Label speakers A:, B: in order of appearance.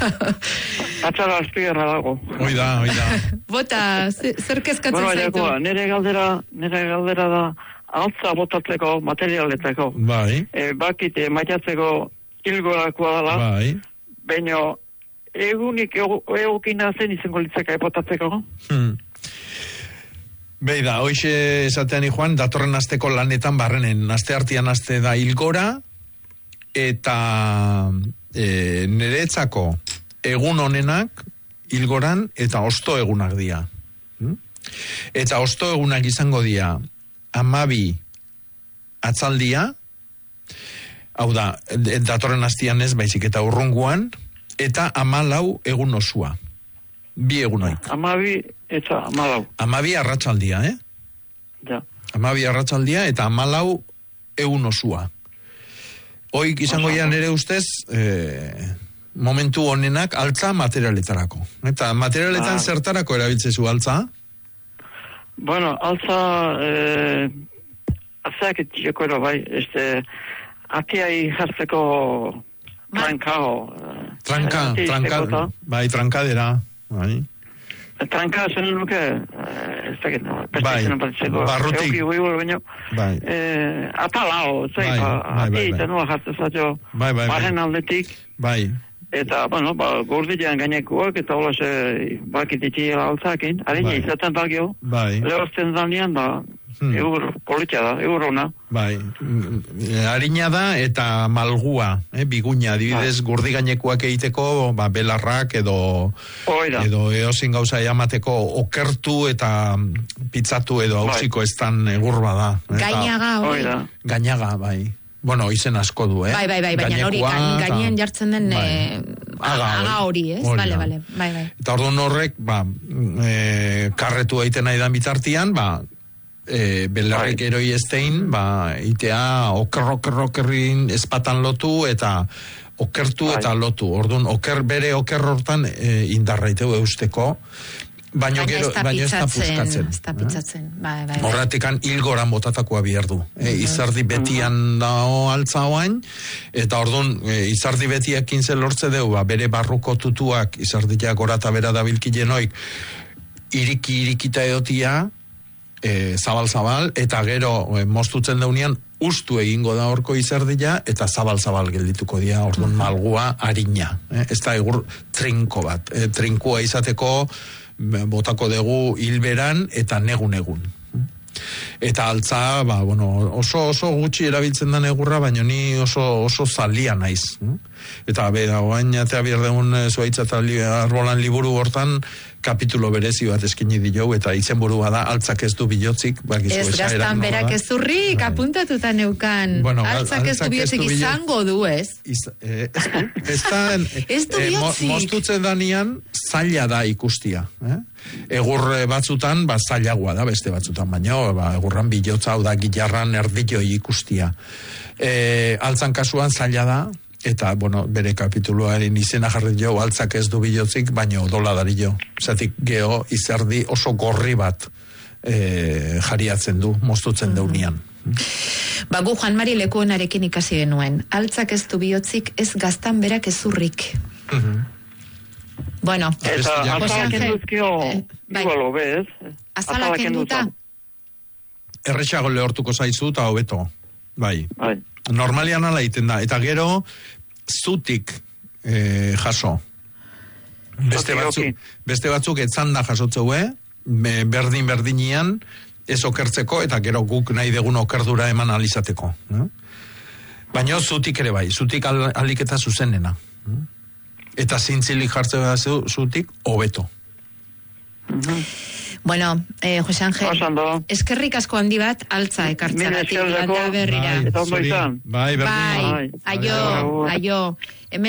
A: Atzara azpigarra dago.
B: Oida.
C: Bota, zer kezkatzen zaitu?
A: Nire galdera da, altza botatzeko materialetako.
B: Bai.
A: Bakite maiatzeko hilgorakoa dela.
B: Bai.
A: Baina, egunik egokina zen izango litzaka botatzeko.
B: Beida, hoxe esatean Juan, datorren asteko lanetan barrenen, aste artean aste da hilgora, eta niretzako egun honenak hilgoran eta osto egunak dira. Eta osto egunak izango dira 12 atzaldia, hau da, datorren astean ez, baizik eta urrunguan, eta 14 egun osua. 2 egunoik.
A: 12 eta 14.
B: 12 arratsaldia,
A: Ja.
B: 12 arratsaldia eta 14 egun osua. Hoik izango ja nere ustez, momentu honenak altza materialetarako. Eta materialetan zertarako erabiltzezu altza?
A: Bueno, altza, azeak etxeko ero bai, atiai jartzeko trankao. Bai, trankadera. Bai. Tranka zen nuke, ez dakit,
B: barrutik.
A: Bai. Atalao, ati nua jartzezatio, baren aldetik.
B: Bai.
A: Eta, bueno, gordilean gainekuak, eta hola bakititi altzakin, harina izaten bagio, lehozten danean, eur politia da, eur hona.
B: Bai, harina da eta malgua, biguña, adibidez gurdi gainekuak egiteko, belarrak edo eozin gauza eamateko okertu eta pizzatu edo hausiko estan egurba da.
C: Gainaga,
B: Gainaga, bai. Bueno, izen asko du,
C: Bai, baina hori gainean jartzen den aga hori, ez? Bale.
B: Eta orduan horrek, karretu egiten nahi dan bitartian, belarrik eroi estein, itea okerrin espatan lotu eta okertu eta lotu. Orduan, bere oker hortan indarraiteu eusteko, baina ez da puskatzen.
C: Ez da pitzatzen, bai.
B: Horratikan hilgoran botatakoa bihar du. Izardi betian dao altza oain, eta orduan izardi betiakin lortze deu, bere barruko tutuak, izardiak gorata bera dabilkilenoik, irikita edotia, zabal, eta gero mostutzen daunean, ustu egingo da horko izardia, eta zabal geldituko dira, orduan malgua harina. Ez da egur trinko bat. Trinkua izateko botako dugu hilberan eta negun. Eta altza, oso gutxi erabiltzen da negurra, baina ni oso zalia naiz. Eta oain atea bierdeun zuaitza eta arbolan liburu hortan kapitulo berezi bat eskini dio, eta izenburua da altzak ez du bilotzik.
C: Ez gaztan berak ez zurrik, apuntatuta neukan. Altzak ez du bilotzik izango du, ez?
B: Ez
C: du bilotzik.
B: Mostutzen danean zaila da ikustia. Egur batzutan, zailagoa da, beste batzutan, baina egurran bilotza, hau da, gilarran erdiloi ikustia. Altzan kasuan zaila da, eta, bere kapituluaren izena jarri jo, altzak ez du bilotzik, baina odola dari jo. Zatik geho, izerdi oso gorri bat jariatzen du, mostutzen deunian.
C: Gu Juan Mari Lekuonarekin ikasi genuen. Altzak ez du bilotzik, ez gaztan berak ez zurrik. Bueno,
A: eta azalak enduzkio igualo, bez?
C: Azalak enduta?
B: Erretxago lehortuko zaizu eta hobeto. Bai. Normalian ala iten da. Eta gero, zutik jaso. Beste batzuk etzanda jasotzeue, berdinian, ez okertzeko, eta gero guk nahi degun okerdura eman alizateko. Baina zutik ere bai, zutik aliketa zuzenena. Eta zintzilik jartzea zutik, hobeto.
C: Bueno, Jose Ángel, eskerrik asko handi bat, altza ekartzagatik.
A: Bai,
C: aio.